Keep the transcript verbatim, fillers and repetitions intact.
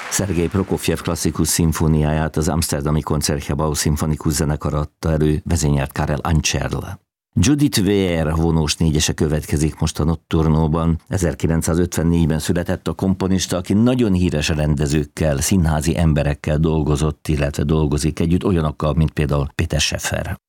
Szergej Prokofjev klasszikus szimfóniáját az amszterdami Concertgebouw szimfonikus zenekar adta elő, vezényelt Karel Ančerl. Judith Weir vonós négyese következik most a Nocturnóban. ezerkilencszázötvennégyben született a komponista, aki nagyon híres rendezőkkel, színházi emberekkel dolgozott, illetve dolgozik együtt, olyanokkal, mint például Péter Schäfer.